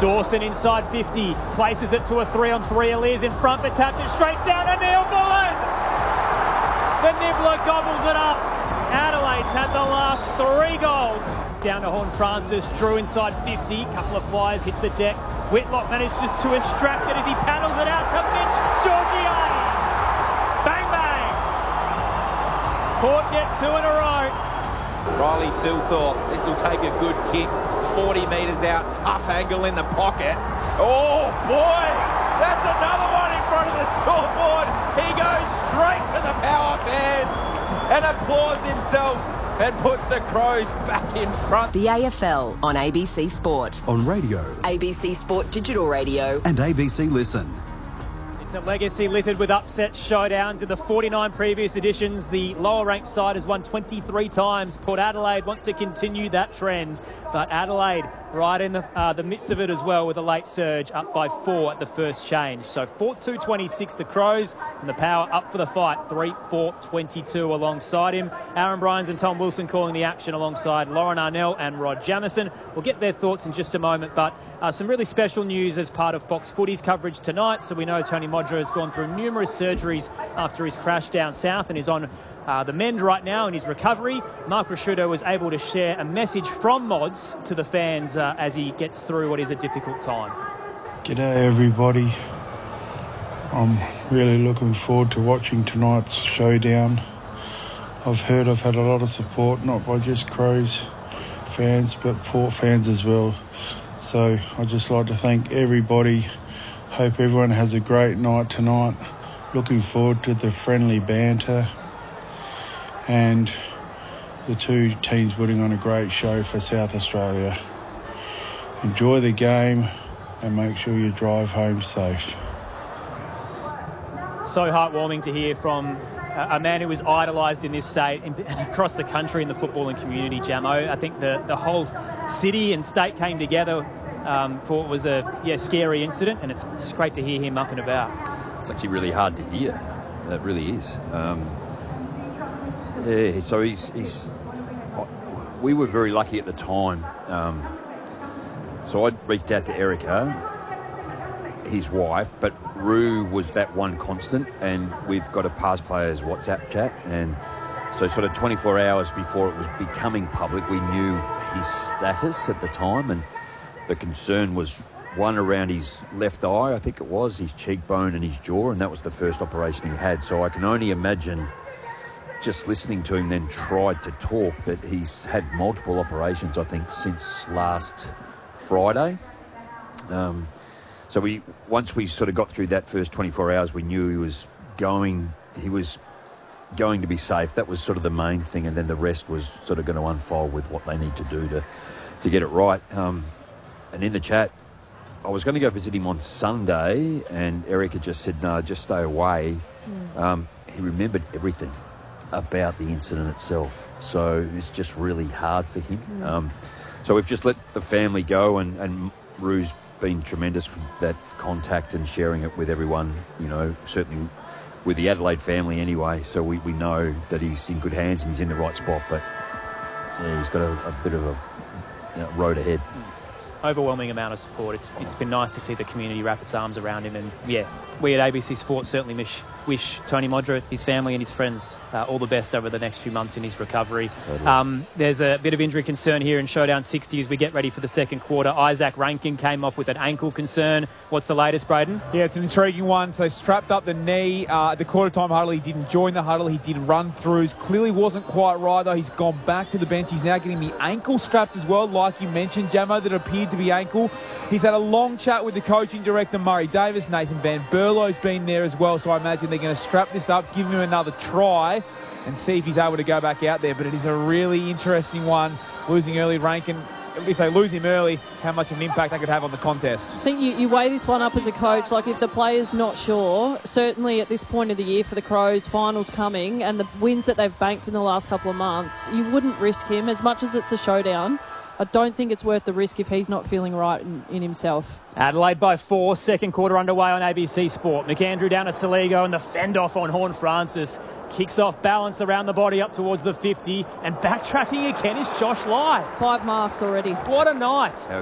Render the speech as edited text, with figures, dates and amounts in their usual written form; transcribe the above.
Dawson inside 50, places it to a 3-on-3. Aliir's in front, but taps it straight down to Neil Bullen. The Nibbler gobbles it up. Adelaide's had the last 3 goals. Down to Horne-Francis, Drew inside 50, couple of flyers, hits the deck. Whitlock manages to extract it as he paddles it out to Mitch Georgiades. Bang, bang. Port get 2 in a row. Riley Thilthorpe, this will take a good kick. 40 metres out, tough angle in the pocket. Oh boy, that's another one in front of the scoreboard. He goes straight to the Power fans and applauds himself and puts the Crows back in front. The AFL on ABC Sport. On radio. ABC Sport Digital Radio. And ABC Listen. It's a legacy littered with upset showdowns. In the 49 previous editions, the lower-ranked side has won 23 times. Port Adelaide wants to continue that trend, but Adelaide right in the midst of it as well with a late surge, up by 4 at the first change. So 4-2-26 the Crows, and the Power up for the fight, 3-4-22 alongside him. Aaron Bryans and Tom Wilson calling the action alongside Lauren Arnell and Rod Jamieson. We'll get their thoughts in just a moment, but some really special news as part of Fox Footy's coverage tonight. So we know Tony Modra has gone through numerous surgeries after his crash down south and is on the mend right now in his recovery. Mark Ricciuto was able to share a message from Mods to the fans as he gets through what is a difficult time. G'day everybody. I'm really looking forward to watching tonight's showdown. I've heard I've had a lot of support, not by just Crows fans, but Port fans as well. So I'd just like to thank everybody. Hope everyone has a great night tonight. Looking forward to the friendly banter and the 2 teams putting on a great show for South Australia. Enjoy the game and make sure you drive home safe. So heartwarming to hear from a man who was idolised in this state and across the country in the footballing community, Jamo. I think the whole city and state came together for what was a scary incident, and it's great to hear him up and about. It's actually really hard to hear. That really is. So he's. We were very lucky at the time. So I reached out to Erica, his wife, but Roo was that one constant, and we've got a past players WhatsApp chat, and so sort of 24 hours before it was becoming public, we knew his status at the time, and the concern was one around his left eye, I think it was, his cheekbone and his jaw, and that was the first operation he had. So I can only imagine, just listening to him then tried to talk, that he's had multiple operations, I think, since last Friday. So once we sort of got through that first 24 hours, we knew he was going to be safe. That was sort of the main thing, and then the rest was sort of going to unfold with what they need to do to get it right. And in the chat, I was going to go visit him on Sunday, and Erica just said, no, just stay away. He remembered everything about the incident itself, so it's just really hard for him. So we've just let the family go, and Roo's been tremendous with that contact and sharing it with everyone, you know, certainly with the Adelaide family anyway, so we know that he's in good hands and he's in the right spot, but yeah, he's got a bit of a road ahead. Overwhelming amount of support. It's been nice to see the community wrap its arms around him, and yeah, we at ABC Sports certainly wish Tony Modra, his family and his friends all the best over the next few months in his recovery. Totally. There's a bit of injury concern here in Showdown 60 as we get ready for the second quarter. Isaac Rankin came off with an ankle concern. What's the latest, Braden? Yeah, it's an intriguing one. So strapped up the knee. At the quarter-time huddle, he didn't join the huddle. He did run-throughs. Clearly wasn't quite right, though. He's gone back to the bench. He's now getting the ankle strapped as well, like you mentioned, Jamo, that appeared to be ankle. He's had a long chat with the coaching director, Murray Davis. Nathan Van Berlo's been there as well, so I imagine they're going to strap this up, give him another try, and see if he's able to go back out there. But it is a really interesting one, losing early Rankin. If they lose him early, how much of an impact that could have on the contest. I think you weigh this one up as a coach. Like, if the player's not sure, certainly at this point of the year for the Crows, finals coming, and the wins that they've banked in the last couple of months, you wouldn't risk him as much as it's a showdown. I don't think it's worth the risk if he's not feeling right in himself. Adelaide by 4, second quarter underway on ABC Sport. McAndrew down to Saligo and the fend off on Horne-Francis. Kicks off balance around the body up towards the 50, and backtracking again is Josh Lai. 5 marks already. What a night.